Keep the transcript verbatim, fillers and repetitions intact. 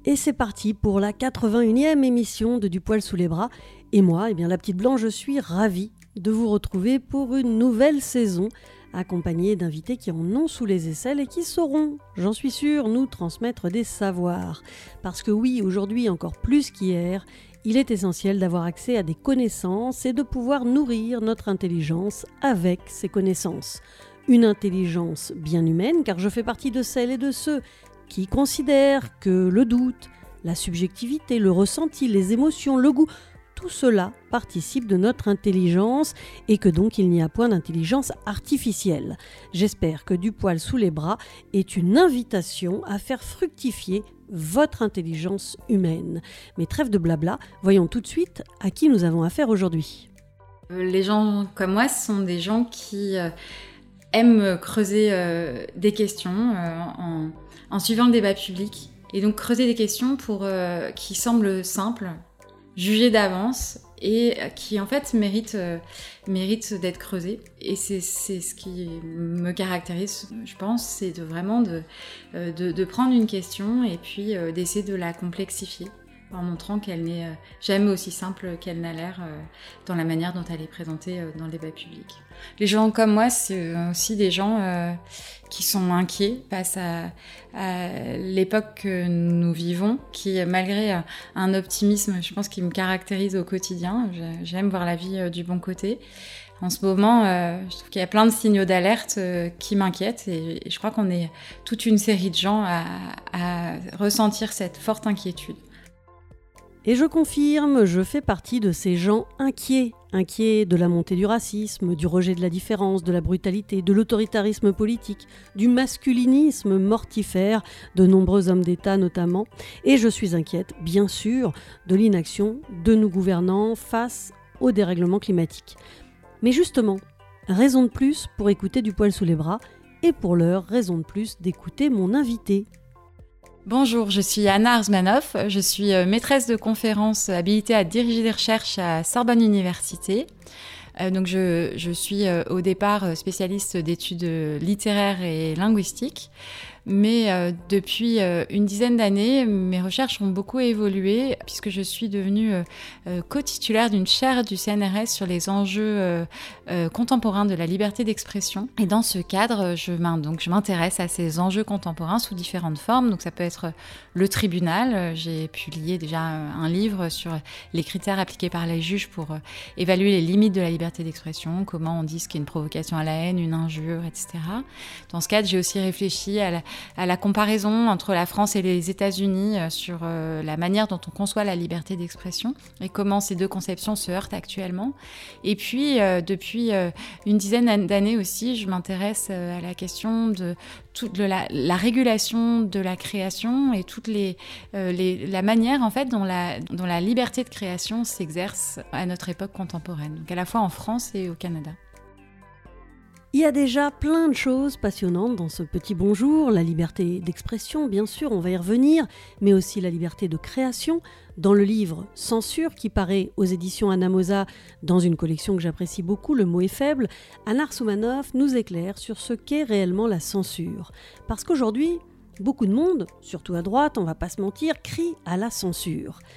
Et c'est parti pour la quatre-vingt-unième émission de Du poil sous les bras. Et moi, eh bien, la petite Blanche, je suis ravie de vous retrouver pour une nouvelle saison, accompagnée d'invités qui en ont sous les aisselles et qui sauront, j'en suis sûre, nous transmettre des savoirs. Parce que oui, aujourd'hui encore plus qu'hier, il est essentiel d'avoir accès à des connaissances et de pouvoir nourrir notre intelligence avec ces connaissances. Une intelligence bien humaine, car je fais partie de celles et de ceux qui considèrent que le doute, la subjectivité, le ressenti, les émotions, le goût, tout cela participe de notre intelligence et que donc il n'y a point d'intelligence artificielle. J'espère que Du poil sous les bras est une invitation à faire fructifier votre intelligence humaine. Mais trêve de blabla, voyons tout de suite à qui nous avons affaire aujourd'hui. Les gens comme moi, ce sont des gens qui euh, aiment creuser euh, des questions euh, en, en suivant le débat public. Et donc creuser des questions pour, euh, qui semblent simples, jugées d'avance et qui en fait méritent, euh, méritent d'être creusées. Et c'est, c'est ce qui me caractérise, je pense, c'est de vraiment de, euh, de, de prendre une question et puis euh, d'essayer de la complexifier, en montrant qu'elle n'est euh, jamais aussi simple qu'elle n'a l'air euh, dans la manière dont elle est présentée euh, dans le débat public. Les gens comme moi, c'est aussi des gens euh, qui sont inquiets face à, à l'époque que nous vivons, qui, malgré un optimisme, je pense, qui me caractérise au quotidien, j'aime voir la vie euh, du bon côté. En ce moment, euh, je trouve qu'il y a plein de signaux d'alerte euh, qui m'inquiètent et, et je crois qu'on est toute une série de gens à, à ressentir cette forte inquiétude. Et je confirme, je fais partie de ces gens inquiets, inquiets de la montée du racisme, du rejet de la différence, de la brutalité, de l'autoritarisme politique, du masculinisme mortifère de nombreux hommes d'État notamment. Et je suis inquiète, bien sûr, de l'inaction de nos gouvernants face au dérèglement climatique. Mais justement, raison de plus pour écouter Du poil sous les bras et pour l'heure, raison de plus d'écouter mon invité. Bonjour, je suis Anna Arzmanov, je suis maîtresse de conférences habilitée à diriger des recherches à Sorbonne Université. Euh, donc je, je suis euh, au départ spécialiste d'études littéraires et linguistiques, mais euh, depuis euh, une dizaine d'années, mes recherches ont beaucoup évolué puisque je suis devenue euh, euh, co-titulaire d'une chaire du C N R S sur les enjeux euh, euh, contemporains de la liberté d'expression. Et dans ce cadre, je, m'in- donc, je m'intéresse à ces enjeux contemporains sous différentes formes. Donc ça peut être le tribunal. J'ai publié déjà un livre sur les critères appliqués par les juges pour euh, évaluer les limites de la liberté d'expression, comment on dit ce qu'est une provocation à la haine, une injure, et cetera. Dans ce cadre, j'ai aussi réfléchi à la à la comparaison entre la France et les États-Unis sur euh, la manière dont on conçoit la liberté d'expression et comment ces deux conceptions se heurtent actuellement. Et puis, euh, depuis euh, une dizaine d'années aussi, je m'intéresse euh, à la question de, toute de la, la régulation de la création et toute les, euh, les, la manière en fait dont la, dont la liberté de création s'exerce à notre époque contemporaine, donc à la fois en France et au Canada. Il y a déjà plein de choses passionnantes dans ce petit bonjour, la liberté d'expression, bien sûr, on va y revenir, mais aussi la liberté de création. Dans le livre Censure, qui paraît aux éditions Anamosa, dans une collection que j'apprécie beaucoup, Le mot est faible, Anna Arzmanov nous éclaire sur ce qu'est réellement la censure. Parce qu'aujourd'hui, beaucoup de monde, surtout à droite, on va pas se mentir, crie à la censure.